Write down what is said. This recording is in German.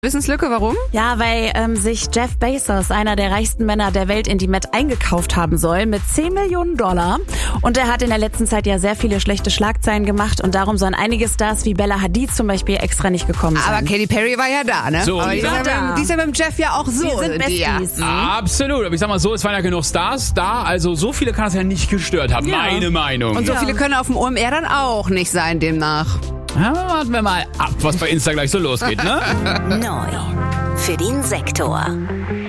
Wissenslücke, warum? Ja, weil sich Jeff Bezos, einer der reichsten Männer der Welt, in die Met eingekauft haben soll mit $10 Millionen. Und er hat in der letzten Zeit ja sehr viele schlechte Schlagzeilen gemacht und darum sollen einige Stars wie Bella Hadid zum Beispiel extra nicht gekommen sein. Aber Katy Perry war ja da, ne? So, aber die die ist ja mit dem Jeff ja auch so. Die sind Besties. Ja. Absolut, aber ich sag mal so, es waren ja genug Stars da, also so viele kann es ja nicht gestört haben, meine Meinung. Und so viele können auf dem OMR dann auch nicht sein demnach. Ja, warten wir mal ab, was bei Insta gleich so losgeht, ne? Neu für den Sektor.